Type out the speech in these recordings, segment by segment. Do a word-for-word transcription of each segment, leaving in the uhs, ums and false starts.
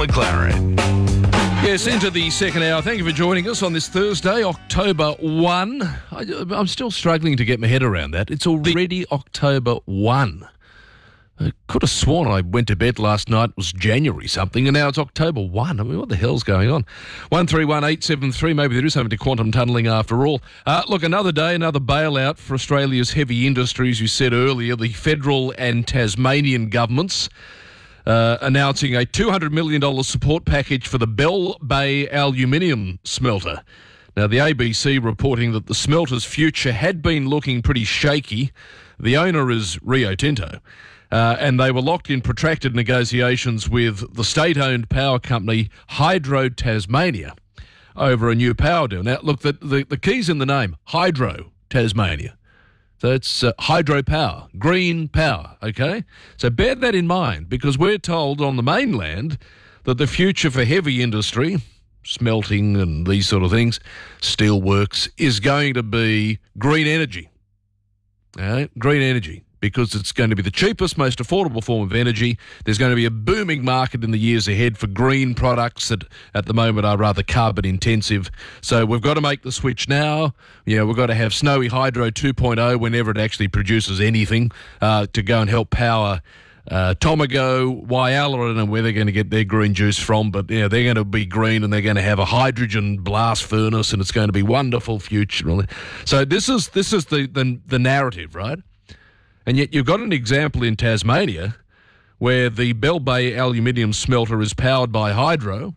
McLaren. Yes, into the second hour. Thank you for joining us on this Thursday, October first. I, I'm still struggling to get my head around that. It's already October first. I could have sworn I went to bed last night, it was January something, and now it's October first. I mean, what the hell's going on? one three one eight seven three, maybe there is something to quantum tunnelling after all. Uh, look, another day, another bailout for Australia's heavy industry, as you said earlier. The federal and Tasmanian governments uh, announcing a two hundred million dollars support package for the Bell Bay aluminium smelter. Now, the A B C reporting that the smelter's future had been looking pretty shaky. The owner is Rio Tinto. Uh, and they were locked in protracted negotiations with the state-owned power company Hydro Tasmania over a new power deal. Now, look, the, the, the key's in the name, Hydro Tasmania. So it's uh, hydropower, green power, okay? So bear that in mind, because we're told on the mainland that the future for heavy industry, smelting and these sort of things, steelworks, is going to be green energy. All right? Green energy. Because it's going to be the cheapest, most affordable form of energy. There's going to be a booming market in the years ahead for green products that at the moment are rather carbon intensive. So we've got to make the switch now. You know, we've got to have Snowy Hydro two point oh whenever it actually produces anything uh, to go and help power uh, Tomago, Whyalla, I don't know where they're going to get their green juice from, but you know, they're going to be green and they're going to have a hydrogen blast furnace and it's going to be wonderful future. So this is this is the the, the narrative, right? And yet you've got an example in Tasmania where the Bell Bay aluminium smelter is powered by hydro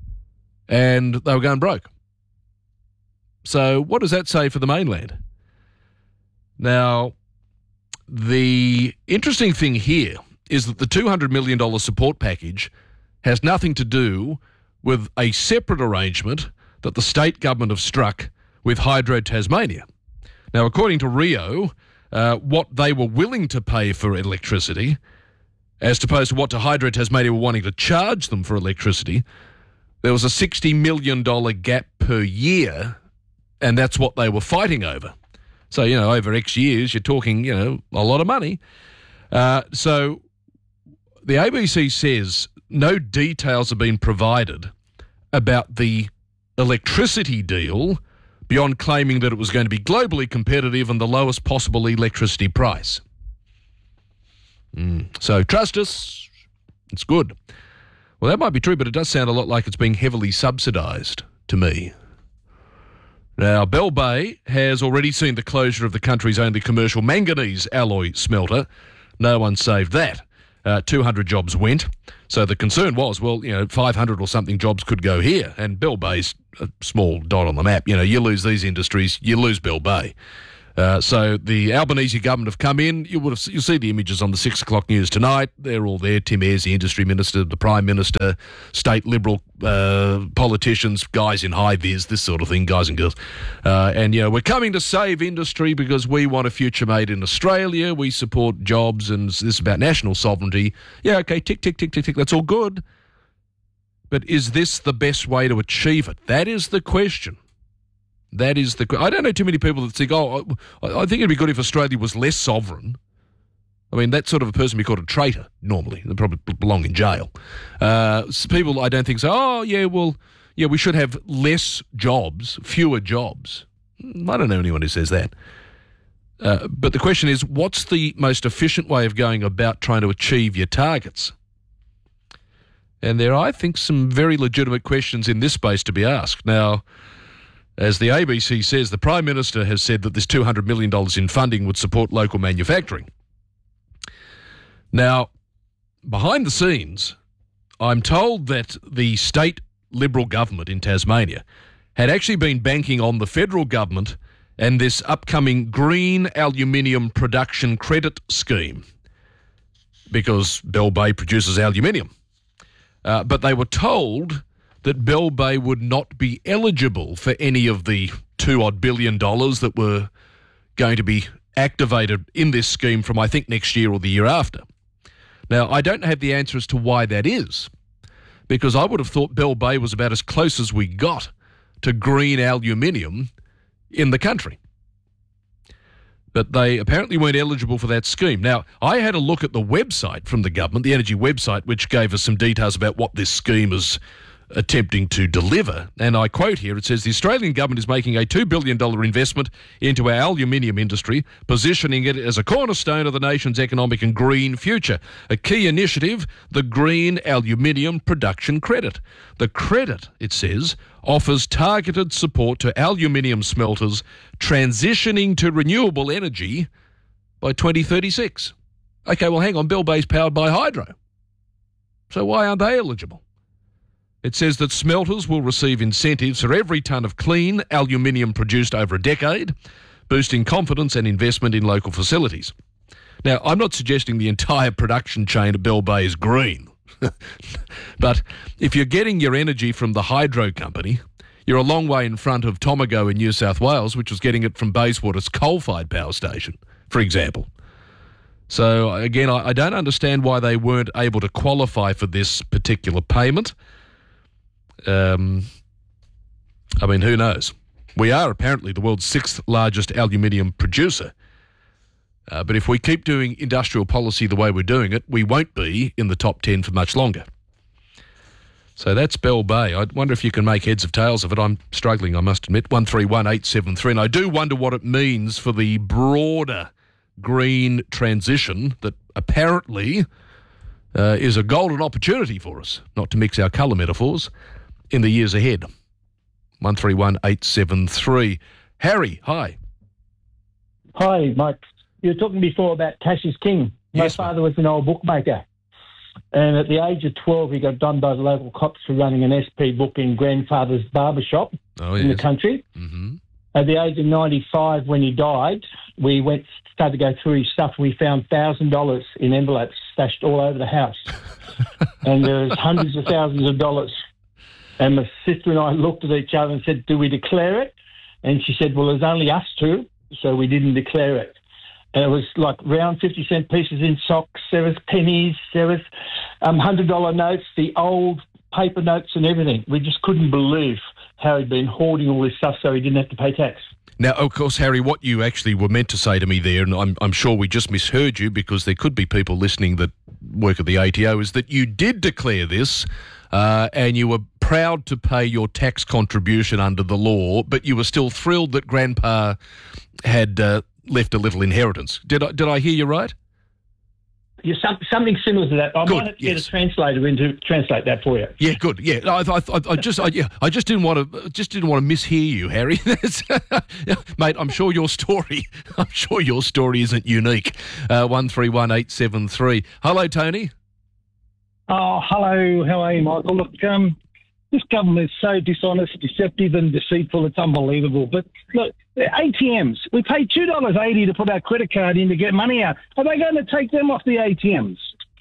and they were going broke. So what does that say for the mainland? Now, the interesting thing here is that the two hundred million dollars support package has nothing to do with a separate arrangement that the state government have struck with Hydro Tasmania. Now, according to Rio, Uh, what they were willing to pay for electricity, as opposed to what to Hydro Tasmania were wanting to charge them for electricity, there was a sixty million dollars gap per year, and that's what they were fighting over. So, you know, over X years, you're talking, you know, a lot of money. Uh, so the A B C says no details have been provided about the electricity deal beyond claiming that it was going to be globally competitive and the lowest possible electricity price. Mm. So trust us, it's good. Well, that might be true, but it does sound a lot like it's being heavily subsidised to me. Now, Bell Bay has already seen the closure of the country's only commercial manganese alloy smelter. No one saved that. Uh, two hundred jobs went. So the concern was, well, you know, five hundred or something jobs could go here. And Bell Bay's a small dot on the map. You know, you lose these industries, you lose Bell Bay. Uh, so the Albanese government have come in. You would have, you'll see the images on the six o'clock news tonight. They're all there. Tim Ayres, the industry minister, the prime minister, state Liberal uh, politicians, guys in high vis, this sort of thing, guys and girls. Uh, and, you know, we're coming to save industry because we want a future made in Australia. We support jobs and this is about national sovereignty. Yeah, okay, tick, tick, tick, tick, tick. That's all good. But is this the best way to achieve it? That is the question. That is the. I don't know too many people that think, oh, I, I think it'd be good if Australia was less sovereign. I mean, that sort of a person would be called a traitor normally. They probably belong in jail. Uh, people, I don't think so. Oh, yeah, well, yeah, we should have less jobs, fewer jobs. I don't know anyone who says that. Uh, but the question is, what's the most efficient way of going about trying to achieve your targets? And there are, I think, some very legitimate questions in this space to be asked. Now, as the A B C says, the Prime Minister has said that this two hundred million dollars in funding would support local manufacturing. Now, behind the scenes, I'm told that the state Liberal government in Tasmania had actually been banking on the federal government and this upcoming green aluminium production credit scheme because Bell Bay produces aluminium. Uh, but they were told that Bell Bay would not be eligible for any of the two odd billion dollars that were going to be activated in this scheme from, I think, next year or the year after. Now, I don't have the answer as to why that is, because I would have thought Bell Bay was about as close as we got to green aluminium in the country. but they apparently weren't eligible for that scheme. Now, I had a look at the website from the government, the energy website, which gave us some details about what this scheme is attempting to deliver. And I quote here, it says, the Australian government is making a two billion dollars investment into our aluminium industry, positioning it as a cornerstone of the nation's economic and green future. A key initiative, the Green Aluminium Production Credit. The credit, it says, offers targeted support to aluminium smelters transitioning to renewable energy by twenty thirty-six. Okay, well, hang on, Bell Bay's powered by hydro. So why aren't they eligible? It says that smelters will receive incentives for every tonne of clean aluminium produced over a decade, boosting confidence and investment in local facilities. Now, I'm not suggesting the entire production chain at Bell Bay is green, but if you're getting your energy from the hydro company, you're a long way in front of Tomago in New South Wales, which was getting it from Bayswater's coal-fired power station, for example. So, again, I, I don't understand why they weren't able to qualify for this particular payment. Um, I mean, who knows? We are apparently the world's sixth largest aluminium producer. Uh, but if we keep doing industrial policy the way we're doing it, we won't be in the top ten for much longer. So that's Bell Bay. I wonder if you can make heads or tails of it. I'm struggling, I must admit. one three one eight seven three. And I do wonder what it means for the broader green transition that apparently uh, is a golden opportunity for us, not to mix our colour metaphors, in the years ahead. one three one eight seven three. Harry, hi. Hi, Mike. You were talking before about cash is king. My Yes, father was an old bookmaker. And at the age of twelve, he got done by the local cops for running an S P book in grandfather's barber shop Oh, in yes. the country. Mm-hmm. At the age of ninety-five, when he died, we went started to go through his stuff. We found one thousand dollars in envelopes stashed all over the house. And there was hundreds of thousands of dollars. And my sister and I looked at each other and said, do we declare it? And she said, well, there's only us two, so we didn't declare it. And it was like round fifty cent pieces in socks, there was pennies, there was um, one hundred dollar notes, the old paper notes and everything. We just couldn't believe how he'd been hoarding all this stuff so he didn't have to pay tax. Now, of course, Harry, what you actually were meant to say to me there, and I'm, I'm sure we just misheard you because there could be people listening that work at the A T O, is that you did declare this uh, and you were proud to pay your tax contribution under the law, but you were still thrilled that Grandpa had uh, left a little inheritance. Did I, did I hear you right? Yeah, some, something similar to that. I Good, might have to yes. get a translator in to translate that for you. Yeah, good. Yeah, I, I, I, I just, I, yeah, I just didn't want to, just didn't want to mishear you, Harry. That's- Mate, I'm sure your story, I'm sure your story isn't unique. Uh, one three one eight seven three. Hello, Tony. Oh, hello. How are you, Michael? Look, um, this government is so dishonest, deceptive and deceitful, it's unbelievable. But look, A T Ms, we pay two dollars eighty to put our credit card in to get money out. Are they going to take them off the A T Ms?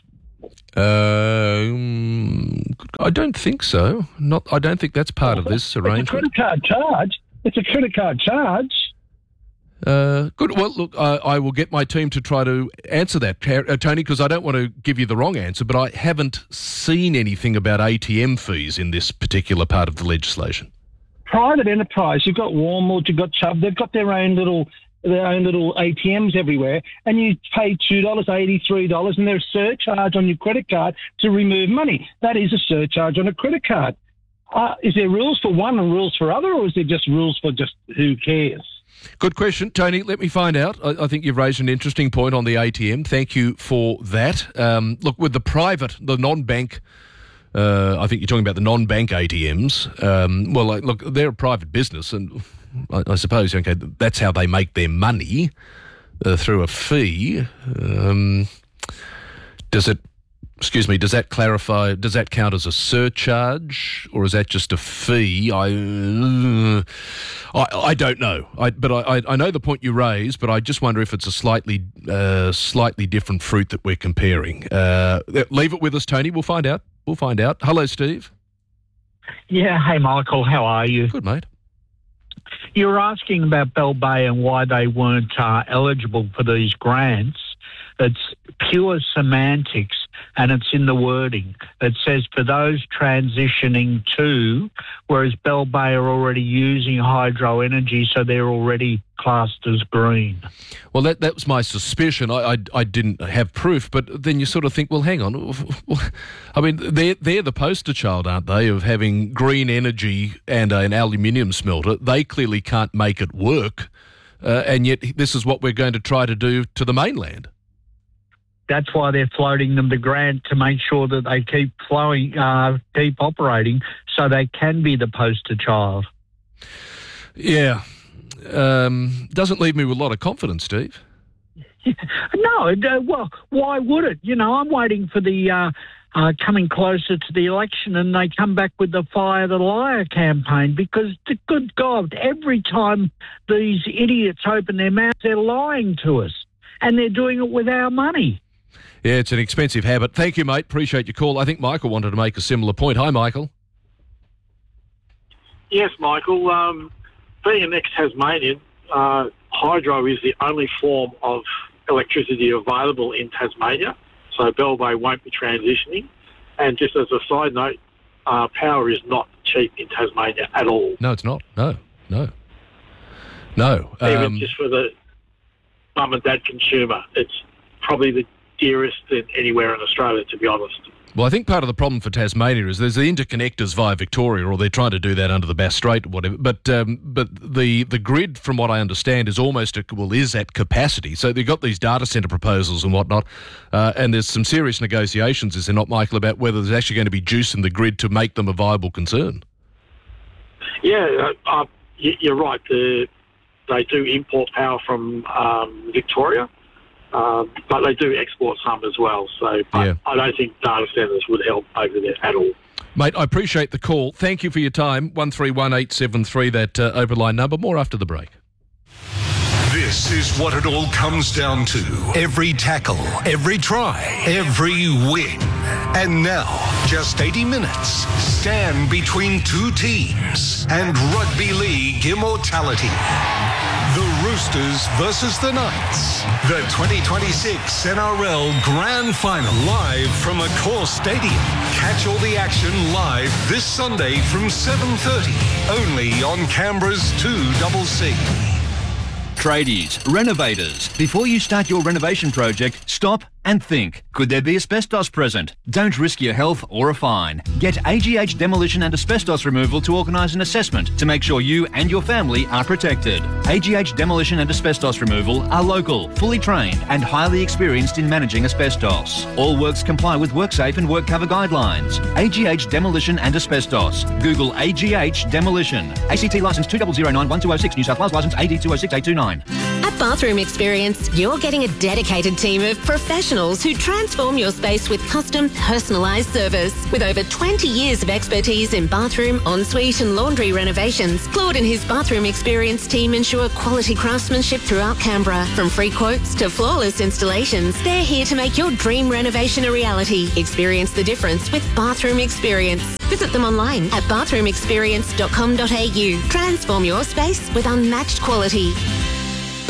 Um, I don't think so. Not, I don't think that's part of this It's a arrangement. credit card charge. It's a credit card charge. Uh, good. Well, look, I, I will get my team to try to answer that, uh, Tony, because I don't want to give you the wrong answer, but I haven't seen anything about A T M fees in this particular part of the legislation. Private enterprise, you've got Walmart, you've got Chubb, they've got their own little their own little A T Ms everywhere, and you pay two dollars eighty, three dollars, and there's a surcharge on your credit card to remove money. That is a surcharge on a credit card. Uh, is there rules for one and rules for other, or is there just rules for just who cares? Good question, Tony. Let me find out. I, I think you've raised an interesting point on the A T M. Thank you for that. Um, look, with the private, the non-bank, uh, I think you're talking about the non-bank A T Ms. Um, well, like, look, they're a private business, and I, I suppose okay, that's how they make their money, uh, through a fee. Um, does it? Excuse me, does that clarify, does that count as a surcharge or is that just a fee? I uh, I, I don't know, I, but I, I know the point you raise, but I just wonder if it's a slightly uh, slightly different fruit that we're comparing. Uh, leave it with us, Tony, we'll find out. We'll find out. Hello, Steve. Yeah, hey Michael, how are you? Good, mate. You were asking about Bell Bay and why they weren't uh, eligible for these grants. It's pure semantics. and it's in the wording. It says for those transitioning to, whereas Bell Bay are already using hydro energy, so they're already classed as green. Well, that that was my suspicion. I, I I didn't have proof, but then you sort of think, well, hang on. I mean, they're, they're the poster child, aren't they, of having green energy and an aluminium smelter. They clearly can't make it work, uh, and yet this is what we're going to try to do to the mainland. That's why they're floating them the grant to make sure that they keep flowing, uh, keep operating, so they can be the poster child. Yeah. Um, doesn't leave me with a lot of confidence, Steve. No, uh, well, why would it? You know, I'm waiting for the uh, uh, coming closer to the election and they come back with the Fire the Liar campaign, because, the good God, every time these idiots open their mouths, they're lying to us, and they're doing it with our money. Yeah, it's an expensive habit. Thank you, mate. Appreciate your call. I think Michael wanted to make a similar point. Hi, Michael. Yes, Michael. Um, being an ex-Tasmanian, uh, hydro is the only form of electricity available in Tasmania, so Bell Bay won't be transitioning. And just as a side note, uh, power is not cheap in Tasmania at all. No, it's not. No, no. No. Even Um, just for the mum and dad consumer, it's probably the dearest in anywhere in Australia, to be honest. Well, I think part of the problem for Tasmania is there's the interconnectors via Victoria, or they're trying to do that under the Bass Strait or whatever. But um, but the, the grid, from what I understand, is almost, at, well, is at capacity. So they've got these data centre proposals and whatnot, uh, and there's some serious negotiations, is there not, Michael, about whether there's actually going to be juice in the grid to make them a viable concern? Yeah, uh, uh, you're right. The, they do import power from um, Victoria. Um, but they do export some as well, so Yeah. I don't think data centres would help over there at all. Mate, I appreciate the call. Thank you for your time. one three one eight seven three, that uh, open line number. More after the break. This is what it all comes down to. Every tackle, every try, every win. And now, just eighty minutes, stand between two teams and rugby league immortality. The Roosters versus the Knights. The twenty twenty-six N R L Grand Final, live from Accor Stadium. Catch all the action live this Sunday from seven thirty, only on Canberra's two C C. Tradies, renovators, before you start your renovation project, stop and think. Could there be asbestos present? Don't risk your health or a fine. Get A G H Demolition and Asbestos Removal to organise an assessment to make sure you and your family are protected. A G H Demolition and Asbestos Removal are local, fully trained and highly experienced in managing asbestos. All works comply with WorkSafe and WorkCover guidelines. A G H Demolition and Asbestos. Google A G H Demolition. A C T licence two zero zero nine one two zero six, New South Wales licence A D two zero six eight two nine. At Bathroom Experience, you're getting a dedicated team of professionals who transform your space with custom, personalised service. With over twenty years of expertise in bathroom, ensuite and laundry renovations, Claude and his Bathroom Experience team ensure quality craftsmanship throughout Canberra. From free quotes to flawless installations, they're here to make your dream renovation a reality. Experience the difference with Bathroom Experience. Visit them online at bathroom experience dot com dot a u. Transform your space with unmatched quality.